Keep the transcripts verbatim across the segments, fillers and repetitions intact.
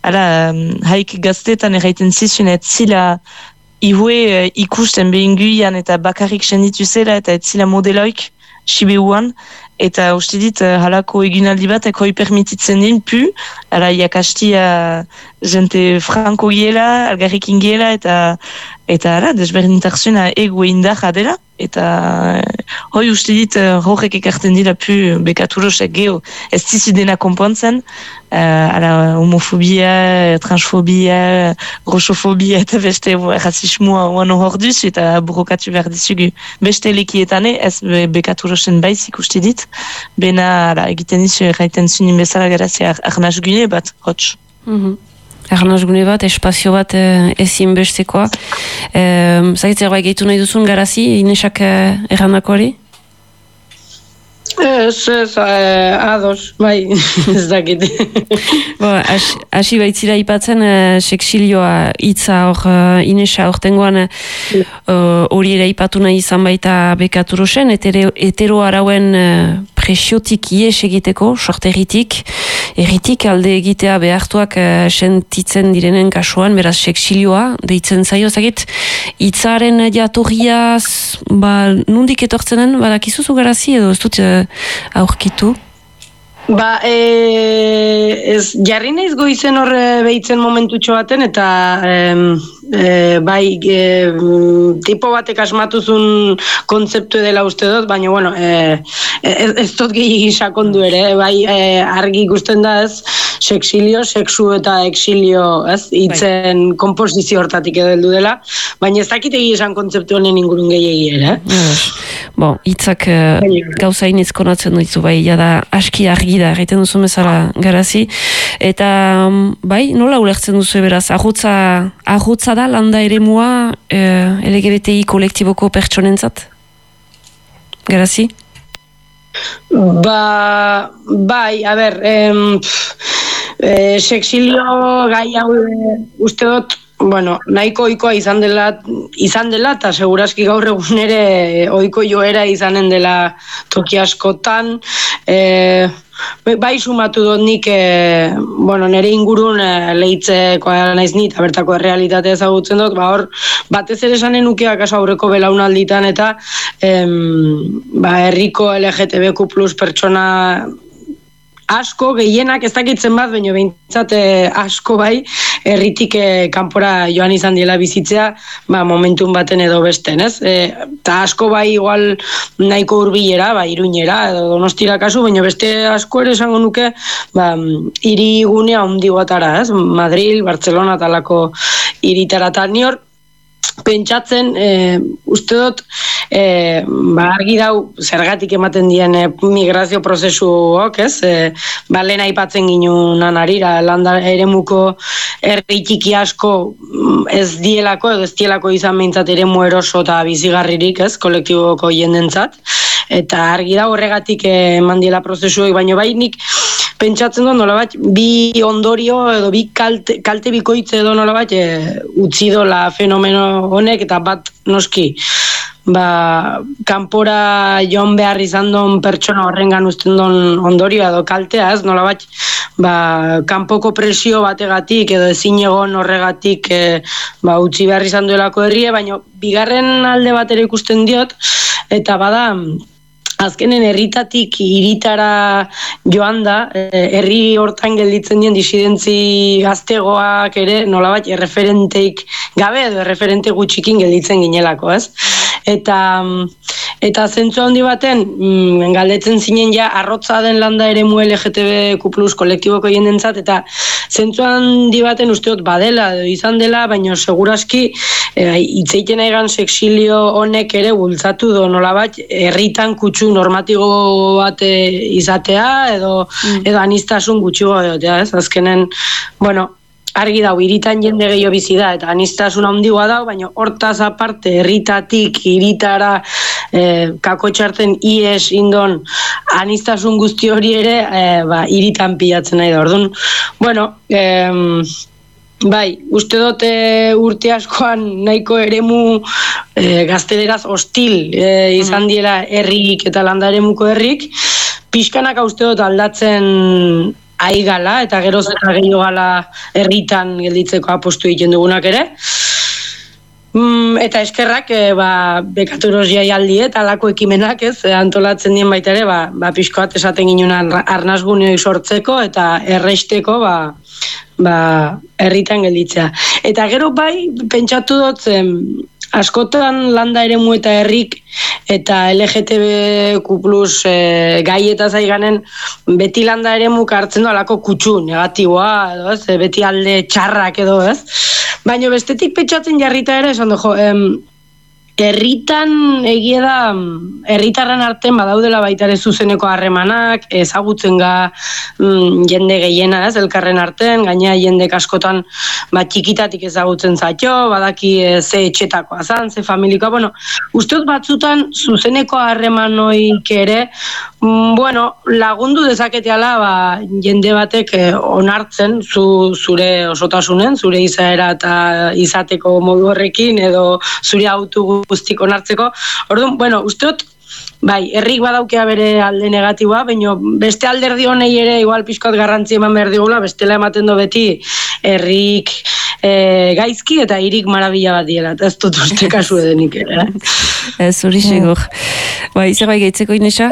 ala, haik gaztetan erraiten zizun, ez zila ihue ikusten behin guian eta bakarrik senditu zela eta ez zila modeloik Sibeuan, eta uste dit halako eginaldi bat ekoi permititzen din pu, ala iakastia jente franko giela, algarrikin giela, eta eta ala, desberdintarzuna ego indarra dela, eta hoi uste dit horrek ekarten dira pu bekaturosek geho, ez zizi dena konpontzen, uh, ala homofobia, transfobia, roxofobia eta beste rasismoa oan hor duz, eta burrokatu behar dizugu beste lekietane, ez bekaturosen baizik uste dit, bena ala, egiten dizu erraiten zunin bezala garazia arnaz gune bat, hotx. Mm-hmm. Arnaz gune bat, espazio bat eh, ezin bestekoa. Eh, Zagitzer bai gehitu nahi duzun garazi, Inesak eh, errandakoari? Ez, ez, eh, ados, bai, ez dakit. Bo, hasi baitzira ipatzen, eh, seksilioa hitza hor uh, Inesa hortengoan hori uh, ere ipatu nahi izan baita Bekaturosen, etero, etero arauen uh, presiotik ies egiteko, sorteritik, erritik alde egitea behartuak uh, sentitzen direnen kasuan, beraz seksilioa, deitzen zaio, zagit, hitzaren jatorriaz, ba, nundik etortzenen, badakizuzu garazi edo ez dut uh, aurkitu? Ba, e, ez, jarri naiz goizen horre behitzen momentutxo baten, eta e, e, bai, e, tipo batek asmatuzun kontzeptu dela uste dut, baina, bueno, e, ez, ez dut gehi sakondu ere, bai, e, argi ikusten da ez, seksilio, sexu eta exilio, ez, hitzen bai. Komposizio hortatik edo heldu dela, baina ez dakit egi esan kontzeptu honen ingurun gehiagi ere. Bo, hitzak uh, gauza inez konatzen duizu, bai, jada aski argi da, egiten duzu bezala garazi, eta bai, nola ulertzen duzu beraz, ahotza, ahotza da landa eremua uh, L G B T I kolektiboko pertsonentzat? Garazi? Ba, bai, a ber, em, e, seksilio gai hau uste dut, bueno, nahiko ohikoa izan dela, izan dela, eta segurazki gaur egun ere ohiko joera izanen dela toki askotan, e, bai sumatu dut nik, e, bueno, nire ingurun e, lehitzeko naiz nit, abertako errealitatea ezagutzen dut, ba hor, batez ere esanen nukeak aso aurreko belaunalditan, eta em, ba, herriko L G T B Q plus pertsona asko, gehienak ez dakitzen bat, baina behintzat asko bai, herritik eh, kanpora joan izan diela bizitzea, ba, momentun baten edo besten, ez? Eta asko bai igual nahiko hurbilera, ba, Iruñera edo Donostira kasu, baina beste asko ere esango nuke, ba, hirigunea handi batara, ez? Madrid, Barcelona talako hiritara, eta ni hor pentsatzen, e, uste dut, e, ba, argi dau zergatik ematen dien e, migrazio prozesuok, ez? E, ba, lehen aipatzen ginunan arira, landa eremuko herri txiki asko ez dielako, edo ez dielako izan behintzat eremu eroso eta bizigarririk, ez? Kolektiboko jendentzat, eta argi da horregatik eman diela prozesuek, baino bai nik pentsatzen dut nolabait bi ondorio edo bi kalte, kalte bikoitze edo nolabait e, utzi dola fenomeno honek, eta bat noski ba, kanpora joan behar izan don pertsona horrengan uzten don ondorioa edo kaltea, ez nolabait ba, kanpoko presio bategatik edo ezin egon horregatik e, ba, utzi behar izan duelako herrie, baina bigarren alde bat ere ikusten diot, eta bada azkenen herritatik hiritara joan da, herri hortan gelditzen dien disidentzi gaztegoak ere nolabait erreferenteik gabe edo erreferente gutxikin gelditzen ginelako, ez? Eta eta zentzu handi baten mm, galdetzen zinen ja arrotza den landa eremu L G T B Q plus kolektiboko jendentzat, eta zentzu handi baten usteot badela edo izan dela, baina seguraski hitzeiten e, egan seksilio honek ere bultzatu do nolabait herritan kutsu normatibo bat izatea edo mm. edo anistasun gutxiago edotea, ez? Azkenen, bueno, argi dau, hiritan jende gehiago bizi da, eta anistasun handigoa dau, baina hortaz aparte, herritatik, hiritara, eh, kakotxarten ies indon anistasun guzti hori ere, eh, ba, hiritan pilatzen nahi da. Orduan, bueno, eh, bai, uste dut e, urte askoan nahiko eremu e, gazteleraz hostil e, izan diela herrik eta landa eremuko herrik, pixkanaka uste dut aldatzen aigala, eta geroz eta gehiago gala herritan gelditzeko apostu egiten dugunak ere. Mm, eta eskerrak, e, ba, bekaturoz jaialdi eta alako ekimenak, ez, antolatzen dien baita ere, ba, ba pixko bat esaten ginen arnazguneoi sortzeko eta erreisteko, ba, ba, herritan gelditzea. Eta gero bai, pentsatu dut, askotan landa eremu eta herrik eta L G T B Q plus e, gai eta zaiganen beti landa eremu hartzen du alako kutsu, negatiboa, edo ez, beti alde txarrak edo ez. Baina bestetik pentsatzen jarrita ere, esan dugu, em, herritan egia da, herritarren artean badaudela baita ere zuzeneko harremanak, ezagutzen ga mm, jende gehiena ez, elkarren artean, gaina jendek askotan ba, txikitatik ezagutzen zaitxo, badaki e, ze etxetakoa zan, ze familikoa, bueno, usteot batzutan zuzeneko harremanoik ere, mm, bueno, lagundu dezaketeala ba, jende batek e, onartzen zu, zure osotasunen, zure izaera eta izateko modu horrekin, edo zure autu guztik onartzeko. Orduan, bueno, usteot, bai, herrik badaukea bere alde negatiboa, baina beste alderdi honei ere igual pixkot garrantzi eman behar digula, bestela ematen do beti herrik e, gaizki eta hirik marabila bat diela, eta ez dut uste kasu edenik ere. Ez hori segur. Bai, zer bai gaitzeko Inesa?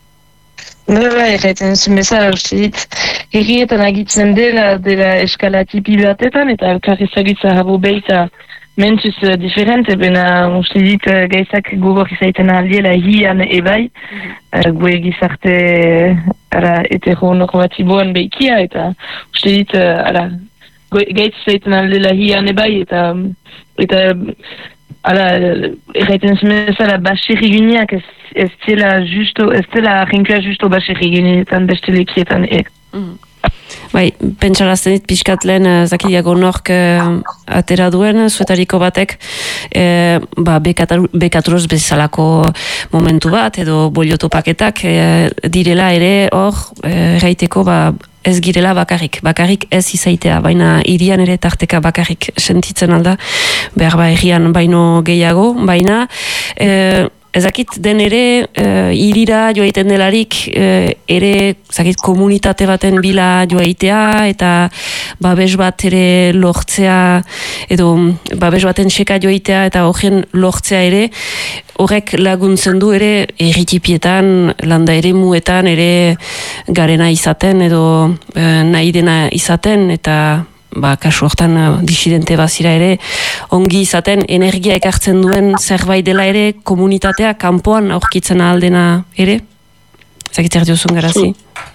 Bai, bai, gaiten zuen bezala, uste dit, herrietan agitzen dela, dela eskala tipi batetan, eta elkarri zagitza habo behita mentuz uh, diferente, bena uste dit uh, gaizak gogor izaiten aldiela hian ebai, uh, gue gizarte ara, heteronormatiboan behikia, eta uste dit uh, ara, gaitz izaiten aldiela hian ebai, eta eta ala, erraiten zumezala baserri gineak ez, ez zela justo, ez zela jinkua justo baserri gineetan beste lekietan e. Mm. Bai, pentsarazten dit pixkat lehen zakiliago nork uh, atera duen, zuetariko batek uh, ba, bekaturoz bezalako momentu bat, edo boliotopaketak uh, direla ere hor erraiteko uh, ba, ez girela bakarrik, bakarrik ez izaitea, baina irian ere tarteka bakarrik sentitzen alda, behar ba errian baino gehiago, baina uh, ezakit den ere, uh, irira joaiten delarik, uh, ere zakit komunitate baten bila joaitea, eta babes bat ere lortzea, edo babes baten seka joaitea, eta horren lortzea ere, horrek laguntzen du ere erritipietan, landa ere muetan, ere garena izaten, edo uh, nahi dena izaten, eta ba, kasu hortan uh, disidente bazira ere, ongi izaten energia ekartzen duen zerbait dela ere komunitatea kanpoan aurkitzen aldena ere? Zakitzer diozun garazi?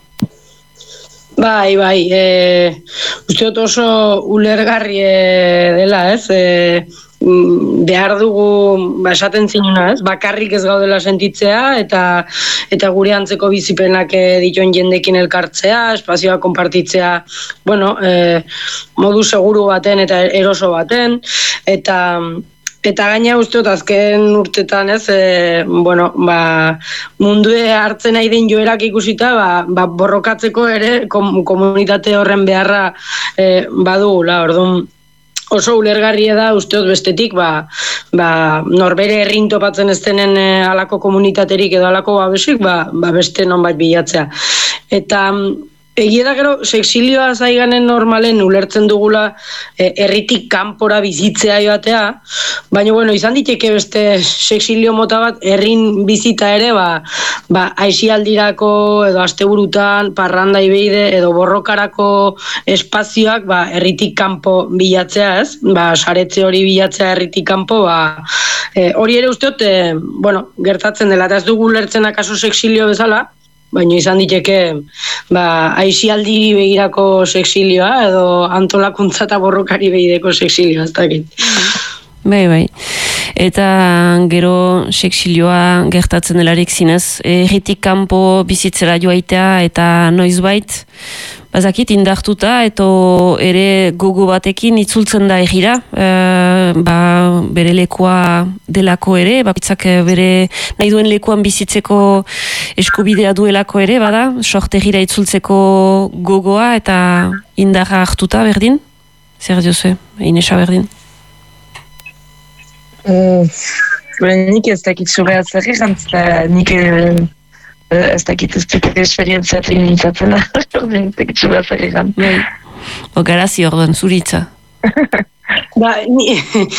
Bai, bai, e, usteot oso ulergarri dela, ez? E, behar dugu, ba, esaten zinuna, ez? Bakarrik ez gaudela sentitzea, eta eta gure antzeko bizipenak dituen jendekin elkartzea, espazioa konpartitzea, bueno, e, modu seguru baten eta eroso baten, eta Eta gaina usteot azken urtetan, ez, e, bueno, ba, mundue hartzen nahi den joerak ikusita, ba, ba, borrokatzeko ere kom, komunitate horren beharra e, badugula, orduan oso ulergarria da usteot bestetik, ba, ba, norbere herrin topatzen ez denen e, alako komunitaterik edo alako babesik, ba, ba beste nonbait bilatzea. Eta egia da gero, sexilioa zaiganen normalen ulertzen dugula e, erritik kanpora bizitzea joatea, baina bueno, izan diteke beste sexilio mota bat herrin bizita ere, ba, ba aisialdirako edo asteburutan, parranda ibeide edo borrokarako espazioak ba, erritik kanpo bilatzea, ez? Ba, saretze hori bilatzea erritik kanpo, ba, e, hori ere usteot, e, bueno, gertatzen dela, eta ez dugu ulertzen akaso sexilio bezala, baina izan diteke ba, aisialdi begirako sexilioa edo antolakuntza eta borrokari begireko sexilioa, ez dakit. Bai, bai. Eta gero sexilioa gertatzen delarik zinez, erritik kanpo bizitzera joaitea eta noizbait, bazakit indartuta, eta ere gogo batekin itzultzen da egira, e, ba, bere lekua delako ere, bakitzak bere nahi duen lekuan bizitzeko eskubidea duelako ere, bada, sorte egira itzultzeko gogoa eta indarra hartuta berdin? Zer diozue, Inesa berdin? Uh, nik ez dakit zure atzerri jantzta, nik ez dakit ez dut esperientziatik nintzatzen, tekitzu bat egan. O, garazi orduan, zuritza. Ba, ni,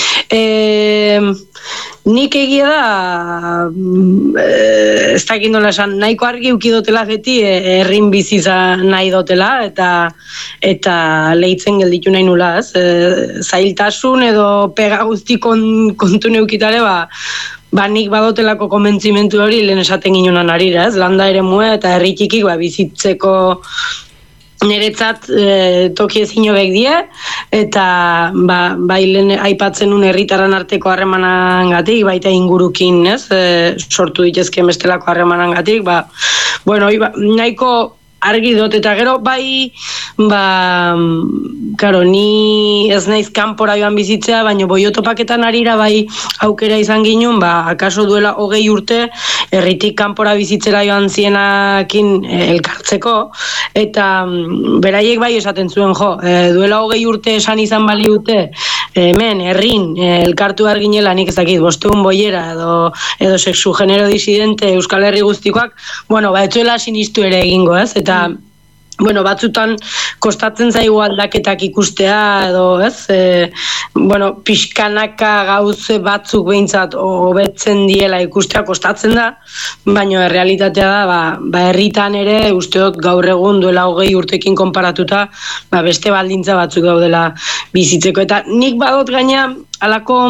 e, nik egia da, e, ez dakit nola esan, nahiko argi ukidotela beti herrin biziza nahi dotela, eta eta lehitzen gelditu nahi nula, ez? E, zailtasun edo pega guzti kon, kontu neukitare, ba, ba nik badotelako konbentzimentu hori lehen esaten ginonan arira, ez? Landa ere mua eta herritikik ba, bizitzeko niretzat e, toki ezin hobek die, eta ba, bai lehen aipatzen un herritaran arteko harremanangatik, baita ingurukin, ez? E, sortu ditezken bestelako harremanangatik, ba, bueno, ba, nahiko argi dut, eta gero bai, ba, karo, ni ez naiz kanpora joan bizitzea, baina boiotopaketan arira bai aukera izan ginen, ba, akaso duela hogei urte, herritik kanpora bizitzera joan zienakin elkartzeko, eta beraiek bai esaten zuen, jo, e, duela hogei urte esan izan baliute, hemen, herrin, elkartu arginela, nik ezakit, bosteun boiera, edo, edo sexu genero disidente Euskal Herri guztikoak, bueno, ba, etzuela sinistu ere egingo, ez? Eta, bueno, batzutan kostatzen zaigu aldaketak ikustea, edo, ez? E, bueno, pixkanaka gauze batzuk behintzat hobetzen diela ikustea kostatzen da, baina errealitatea da, ba, ba herritan ere, usteot gaur egun duela hogei urtekin konparatuta, ba, beste baldintza batzuk daudela bizitzeko. Eta nik badot gaina, alako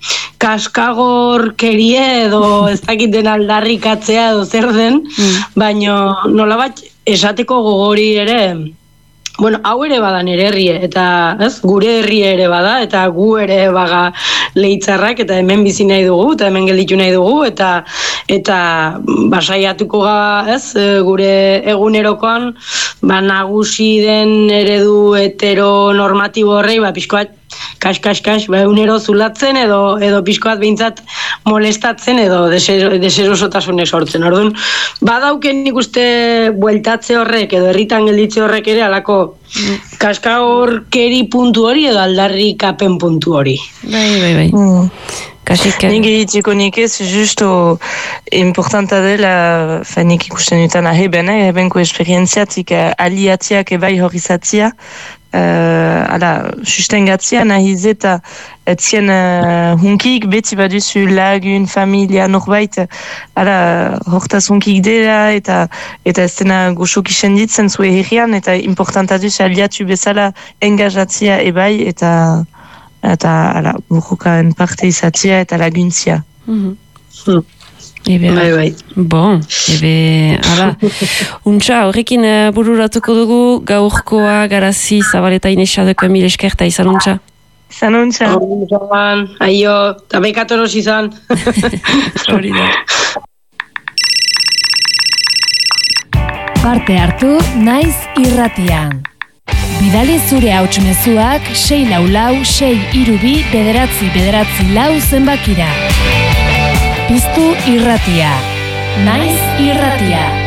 kaskagorkerie edo ez dakit den aldarrikatzea edo zer den, mm. baina nolabat esateko gogori ere, bueno, hau ere bada nere herrie, eta ez, gure herrie ere bada, eta gu ere baga leitzarrak, eta hemen bizi nahi dugu, eta hemen gelditu nahi dugu, eta eta basaiatuko ga, ez, gure egunerokoan, ba, nagusi den eredu heteronormatibo horrei, ba, pixkoat, kas, kas, kas, ba, egunero zulatzen, edo, edo pixkoat behintzat molestatzen, edo deserosotasunek sortzen. Orduan, badauken nik uste bueltatze horrek, edo herritan gelditze horrek ere, alako kaskagorkeri puntu hori, edo aldarrikapen puntu hori. Bai, bai, bai. Mm. Kasik. Nik egiteko nik ez, justo importanta dela, fa nik ikusten dutan aheben, eh, ebenko esperientziatik aliatiak ebai horizatzia, Uh, ala, sustengatzia nahiz eta etzien uh, hunkik beti baduzu lagun, familia, norbait ala, hortaz hunkik dela eta eta ez dena goxok isenditzen zue herrian eta importanta duz aliatu bezala engajatzia ebai eta eta ala, burrukaen parte izatzia eta laguntzia. Mm-hmm. Mm. Ebe, bai, bai. Bon, ebe, ala, untxa, horrekin uh, bururatuko dugu, gaurkoa, garazi, zabaleta inesadeko emil eskerta, izan untxa? Izan untxa. Izan, aio, eta bekatoros izan. Hori da. Parte hartu, naiz irratian. Bidali zure hauts mezuak, sei lau lau, sei irubi, bederatzi, bederatzi lau zenbakira. Piztu irratia. Naiz irratia.